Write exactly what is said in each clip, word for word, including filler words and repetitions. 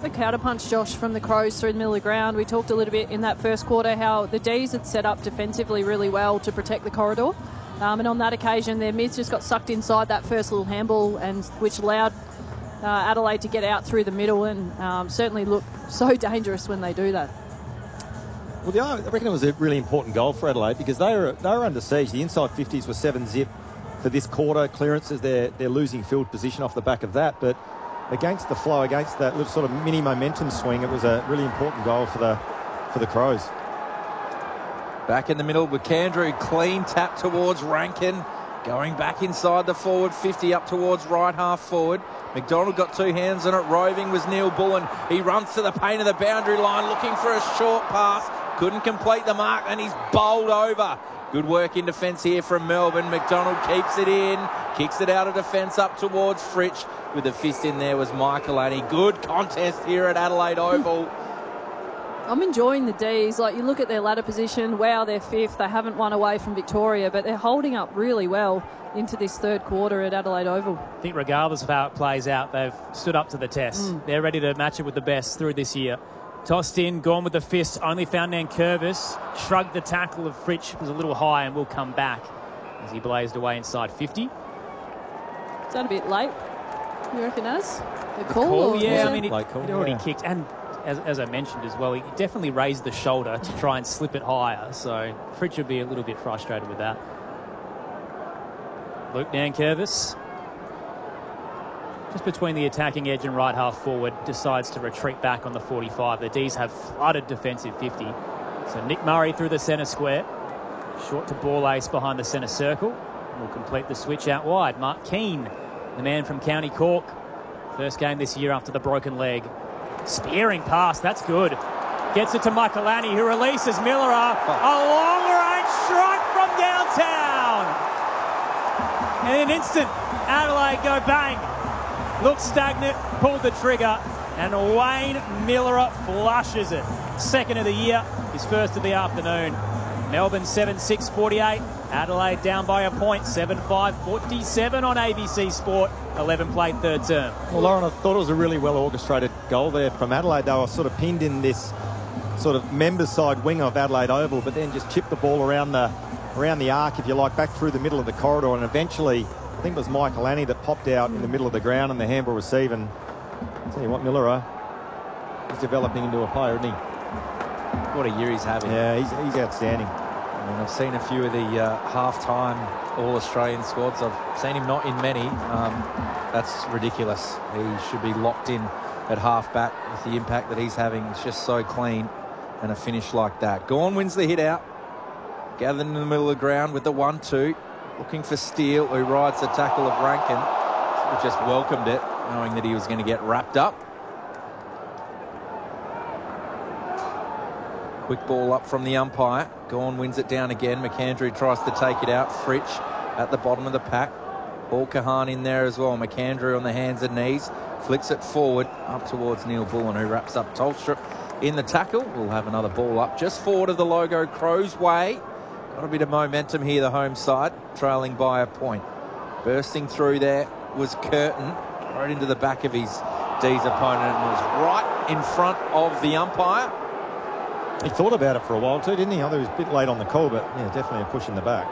the counterpunch, Josh, from the Crows through the middle of the ground. We talked a little bit in that first quarter how the D's had set up defensively really well to protect the corridor. Um, and on that occasion, their mids just got sucked inside that first little handball, and which allowed uh, Adelaide to get out through the middle and um, certainly look so dangerous when they do that. Well, the, I reckon it was a really important goal for Adelaide because they were they were under siege. The inside fifties were seven zip for this quarter. Clearances, they're, they're losing field position off the back of that. But against the flow, against that little sort of mini momentum swing, it was a really important goal for the for the Crows. Back in the middle, McAndrew, clean tap towards Rankin. Going back inside the forward fifty, up towards right half forward. McDonald got two hands on it. Roving was Neil Bullen. He runs to the paint of the boundary line, looking for a short pass. Couldn't complete the mark, and he's bowled over. Good work in defence here from Melbourne. McDonald keeps it in, kicks it out of defence up towards Fritsch. With the fist in there was Michaelani. Good contest here at Adelaide Oval. I'm enjoying the D's. Like, you look at their ladder position, wow, they're fifth. They haven't won away from Victoria, but they're holding up really well into this third quarter at Adelaide Oval. I think regardless of how it plays out, they've stood up to the test. Mm. They're ready to match it with the best through this year. Tossed in, gone with the fist, only found Nankervis. Shrugged the tackle of Fritsch, was a little high and will come back as he blazed away inside fifty. Is that a bit late, you reckon, as? The The call? call, or yeah, was I mean, it? it, it already yeah. kicked. And as, as I mentioned as well, he definitely raised the shoulder to try and slip it higher. So Fritsch would be a little bit frustrated with that. Luke Nankervis, just between the attacking edge and right half forward, decides to retreat back on the forty-five. The D's have flooded defensive fifty. So Nick Murray through the centre square. Short to ball ace behind the centre circle. Will complete the switch out wide. Mark Keane, the man from County Cork. First game this year after the broken leg. Spearing pass, that's good. Gets it to Michaelani, who releases Miller. A long-range strike from downtown. In an instant, Adelaide go bang. Looks stagnant, pulled the trigger, and Wayne Miller flushes it. Second of the year, his first of the afternoon. Melbourne seven six forty-eight. Adelaide down by a point, seven five forty-seven on A B C Sport. eleven played third term. Well, Lauren, I thought it was a really well orchestrated goal there from Adelaide. They were sort of pinned in this sort of members side wing of Adelaide Oval, but then just chipped the ball around the around the arc, if you like, back through the middle of the corridor, and eventually, I think it was Michaelani that popped out in the middle of the ground and the handball receive. And I'll tell you what, Miller, he's developing into a player, isn't he? What a year he's having. Yeah, he's, he's outstanding. I mean, I've seen a few of the uh, half-time All-Australian squads. I've seen him not in many. Um, that's ridiculous. He should be locked in at half-back with the impact that he's having. It's just so clean, and a finish like that. Gawn wins the hit out. Gathered in the middle of the ground with the one two. Looking for Steele, who rides the tackle of Rankin. Who just welcomed it, knowing that he was going to get wrapped up. Quick ball up from the umpire. Gawn wins it down again. McAndrew tries to take it out. Fritsch at the bottom of the pack. Paul Kahan in there as well. McAndrew on the hands and knees. Flicks it forward up towards Neil Bullen, who wraps up Tolstrup in the tackle. We'll have another ball up just forward of the logo, Crows Way. Got a bit of momentum here, the home side, trailing by a point. Bursting through there was Curtin, right into the back of his D's opponent, and was right in front of the umpire. He thought about it for a while too, didn't he? I thought he was a bit late on the call, but yeah, definitely a push in the back.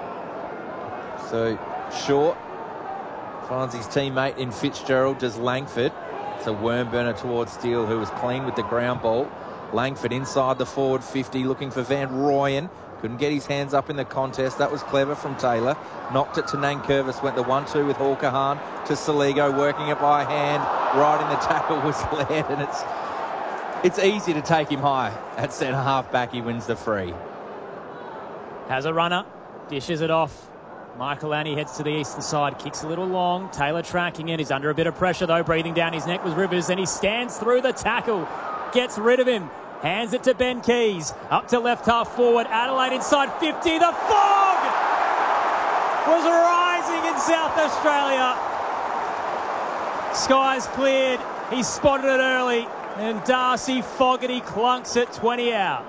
So Short finds his teammate in Fitzgerald, does Langford. It's a worm burner towards Steele, who was clean with the ground ball. Langford inside the forward fifty, looking for Van Rooyen. Couldn't get his hands up in the contest. That was clever from Taylor. Knocked it to Nankervis. Went the one two with Hawkahan to Saligo, working it by hand. Right in the tackle was Laird, and it's it's easy to take him high at centre half back. He wins the free. Has a runner, dishes it off. Michaelani heads to the eastern side, kicks a little long. Taylor tracking in. He's under a bit of pressure though. Breathing down his neck was Rivers, and he stands through the tackle. Gets rid of him. Hands it to Ben Keys. Up to left half forward. Adelaide inside fifty. The fog was rising in South Australia. Skies cleared. He spotted it early. And Darcy Fogarty clunks it twenty out.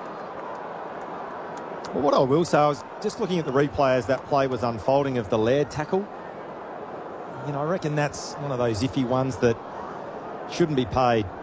Well, what I will say, I was just looking at the replay as that play was unfolding of the Laird tackle. You know, I reckon that's one of those iffy ones that shouldn't be paid.